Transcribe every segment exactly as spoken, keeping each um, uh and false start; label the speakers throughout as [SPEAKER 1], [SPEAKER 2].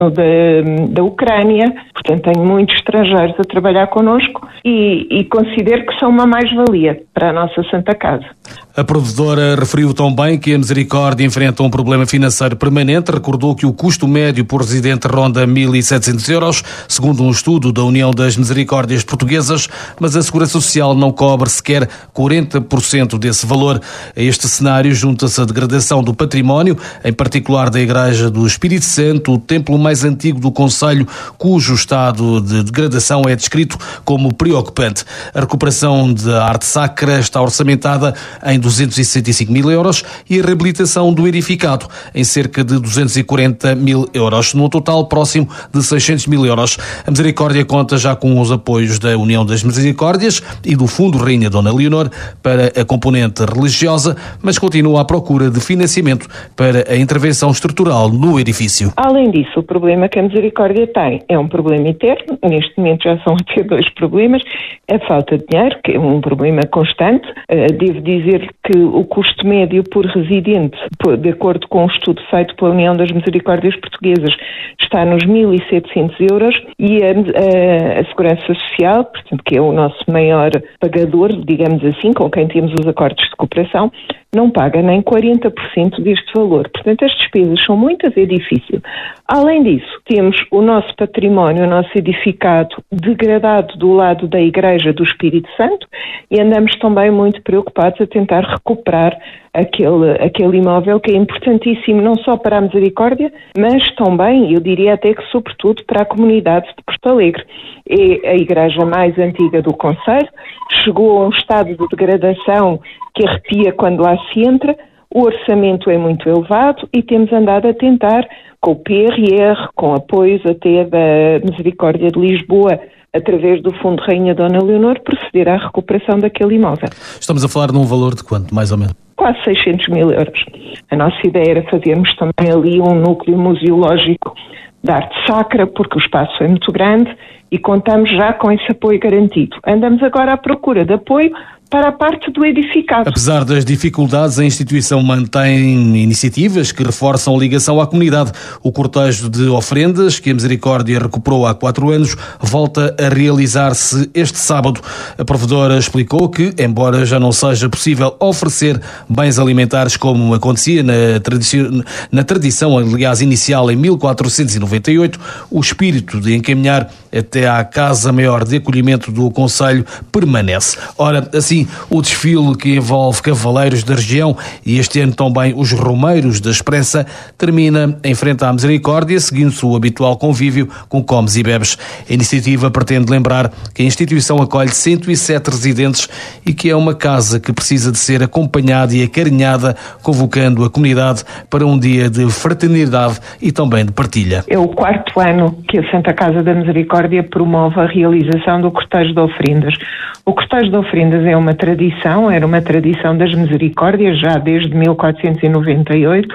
[SPEAKER 1] da, da Ucrânia, portanto tenho muitos estrangeiros a trabalhar connosco e, e considero que são uma mais-valia para a nossa Santa Casa.
[SPEAKER 2] A provedora referiu também que a Misericórdia enfrenta um problema financeiro permanente. Recordou que o custo médio por residente ronda mil e setecentos euros, segundo um estudo da União das Misericórdias Portuguesas, mas a Segurança Social não cobre sequer quarenta por cento desse valor. A este cenário junta-se a degradação do património, em particular da Igreja do Espírito Santo, o templo mais antigo do concelho, cujo estado de degradação é descrito como preocupante. A recuperação da arte sacra está orçamentada em duzentos e sessenta e cinco mil euros e a reabilitação do edificado em cerca de duzentos e quarenta mil euros, num total próximo de seiscentos mil euros. A Misericórdia conta já com os apoios da União das Misericórdias e do Fundo Rainha Dona Leonor para a componente religiosa, mas continua à procura de financiamento para a intervenção estrutural no edifício.
[SPEAKER 1] Além disso, o problema que a Misericórdia tem é um problema eterno. Neste momento já são até dois problemas. A falta de dinheiro, que é um problema constante. Devo dizer que o custo médio por residente, de acordo com um estudo feito pela União das Misericórdias Portuguesas, está nos mil e setecentos euros e a, a, a Segurança Social, portanto, que é o nosso maior pagador, digamos assim, com quem temos os acordos de cooperação, não paga nem quarenta por cento deste valor. Portanto, as despesas são muitas, é difícil. Além disso, temos o nosso património, o nosso edificado degradado do lado da Igreja do Espírito Santo e andamos também muito preocupados a tentar recuperar aquele, aquele imóvel que é importantíssimo não só para a Misericórdia, mas também, eu diria até que sobretudo para a comunidade de Porto Alegre. É a igreja mais antiga do concelho, chegou a um estado de degradação que arrepia quando lá se entra, o orçamento é muito elevado e temos andado a tentar, com o P R R, com apoios até da Misericórdia de Lisboa, através do Fundo Rainha Dona Leonor, proceder à recuperação daquele imóvel.
[SPEAKER 2] Estamos a falar num valor de quanto, mais ou menos?
[SPEAKER 1] Quase seiscentos mil euros. A nossa ideia era fazermos também ali um núcleo museológico de arte sacra, porque o espaço é muito grande e contamos já com esse apoio garantido. Andamos agora à procura de apoio para a parte do edificado.
[SPEAKER 2] Apesar das dificuldades, a instituição mantém iniciativas que reforçam a ligação à comunidade. O cortejo de ofrendas, que a Misericórdia recuperou há quatro anos, volta a realizar-se este sábado. A provedora explicou que, embora já não seja possível oferecer bens alimentares como acontecia na tradição, na tradição aliás, inicial em mil quatrocentos e noventa e oito, o espírito de encaminhar até à Casa Maior de Acolhimento do concelho permanece. Ora, assim, o desfile que envolve cavaleiros da região e este ano também os romeiros da Esperança termina em frente à Misericórdia, seguindo-se o habitual convívio com comes e bebes. A iniciativa pretende lembrar que a instituição acolhe cento e sete residentes e que é uma casa que precisa de ser acompanhada e acarinhada, convocando a comunidade para um dia de fraternidade e também de partilha.
[SPEAKER 1] É o quarto ano que a Santa Casa da Misericórdia promove a realização do cortejo de ofrendas. O cortejo de ofrendas é uma tradição, era uma tradição das Misericórdias já desde mil quatrocentos e noventa e oito.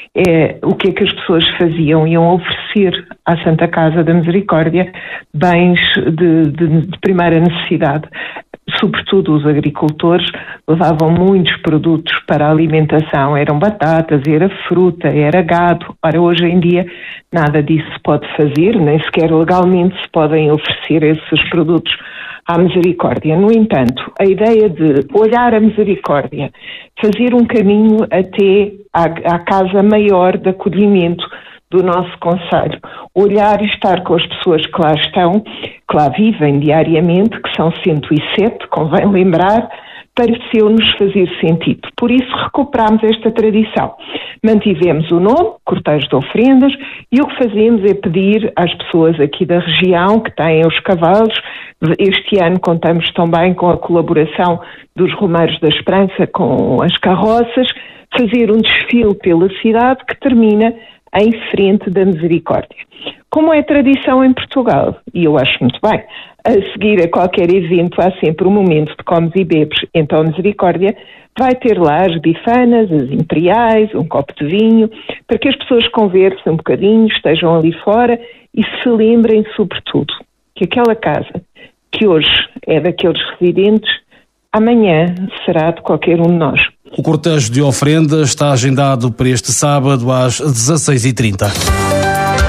[SPEAKER 1] É, o que é que as pessoas faziam? Iam oferecer à Santa Casa da Misericórdia bens de, de, de primeira necessidade. Sobretudo os agricultores levavam muitos produtos para a alimentação, eram batatas, era fruta, era gado. Ora, hoje em dia nada disso se pode fazer, nem sequer legalmente se podem oferecer esses produtos à Misericórdia. No entanto, a ideia de olhar a Misericórdia, fazer um caminho até à, à casa maior de acolhimento do nosso concelho, olhar e estar com as pessoas que lá estão, que lá vivem diariamente, que são cento e sete, convém lembrar, pareceu-nos fazer sentido. Por isso recuperámos esta tradição. Mantivemos o nome, cortejo de ofrendas, e o que fazemos é pedir às pessoas aqui da região que têm os cavalos. Este ano contamos também com a colaboração dos Romeiros da Esperança com as carroças, fazer um desfile pela cidade que termina em frente da Misericórdia. Como é tradição em Portugal, e eu acho muito bem, a seguir a qualquer evento há sempre um momento de comes e bebes, então a Misericórdia vai ter lá as bifanas, as imperiais, um copo de vinho, para que as pessoas conversem um bocadinho, estejam ali fora e se lembrem, sobretudo, que aquela casa que hoje é daqueles residentes, amanhã será de qualquer um de nós.
[SPEAKER 2] O cortejo de ofrendas está agendado para este sábado às dezasseis e trinta.